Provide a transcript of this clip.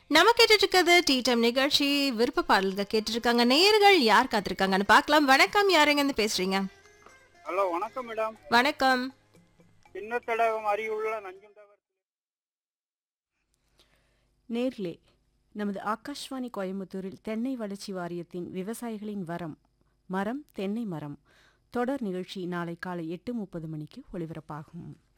நம்ம கேட்டுட்டு இருக்கிறது டீ டைம் நிகழ்ச்சி. விருப்ப பாடல்கள் கேட்டுட்டு இருக்காங்க. நேயர்கள் யார் காத்திருக்காங்கன்னு பார்க்கலாம். வணக்கம், யாருங்க இருந்து பேசுறீங்க? ஹலோ வணக்கம் மேடம். வணக்கம். சின்ன தடகம் அருகிலுள்ள நஞ்சுண்டவர். நேர்லே நமது ஆகாஷ்வாணி கோயம்புத்தூரில் தென்னை வளர்ச்சி வாரியத்தின் விவசாயிகளின் வரம் மரம் தென்னை மரம் தொடர் நிகழ்ச்சி நாளை காலை 8:30 மணிக்கு ஒலிபரப்பாகும்.